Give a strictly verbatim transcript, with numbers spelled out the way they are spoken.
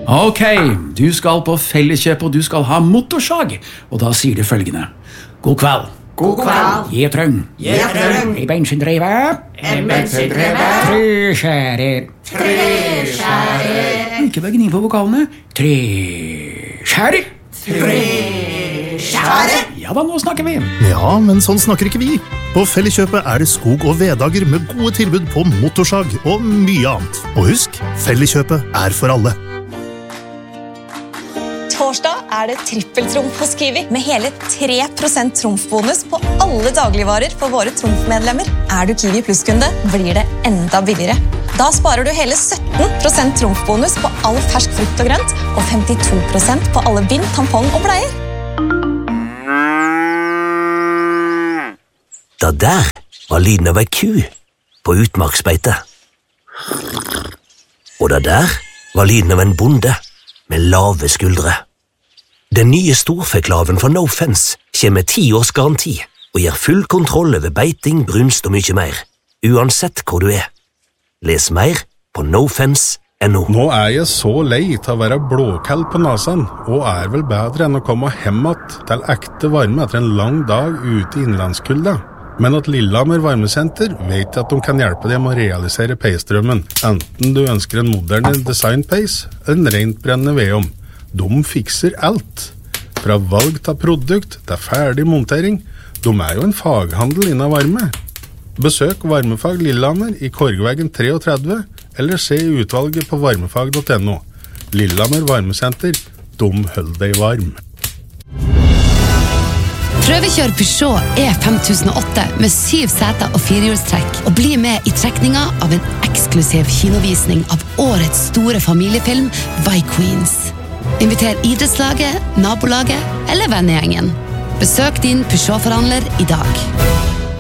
Ok, du skal på Felleskjøp og du skal ha motorsag. Og da sier du følgende. God kveld. God kveld. Gjetrøng. Gjetrøng. I bensindreve. En bensindreve. Treskjære. Treskjære. Ikke bare gni på vokalene. Treskjære. Treskjære. Ja da, nå snakker vi. Ja, men sånn snakker ikke vi. På Felleskjøpet er det skog- og veddager med gode tilbud på motorsag og mye annet. Og husk, Felleskjøpet er for alle. Torsdag er det trippeltrumf hos Kiwi, med hele tre prosent trumfbonus på alle dagligvarer for våre trumfmedlemmer. Er du Kiwi Plus-kunde, blir det enda billigere. Da sparer du hele sytten prosent trumfbonus på all fersk frukt og grønt, og femtito prosent på alle bind, tampong og bleier. Da der var lyden av ei ku på utmarksbeite. Og da der var lyden av en bonde med lave skuldre. Den nye storfeklaven fra No Fence kommer med ti års garanti og gir full kontroll over beiting, brunst og mye mer, uansett hvor du er. Les mer på nofence punktum no. Nå er jeg så lei til å være blåkall på nasen, og er vel bedre enn å komme hjem til ekte varme etter en lang dag ute i innlandskulda. Men at Lillehammer varmesenter vet at de kan hjelpe deg med å realisere peisdrømmen, enten du ønsker en moderne designpeis eller en rent brennende vedom. De fikser alt. Fra valg til produkt til ferdig montering. De er jo en faghandel innen varme. Besøk Varmefag Lillehammer i Korgveggen treogtredve, eller se utvalget på varmefag punktum no. Lillehammer varmesenter, de holder deg varm. Prøvekjør Peugeot E fem tusen og åtte med syv seter og firehjulstrekk, og bli med i trekninga av en eksklusiv kinovisning av årets store familiefilm Vi Queens. Inviter idrettslaget, nabolaget eller vennegjengen. Besøk din Peugeot-forhandler i dag.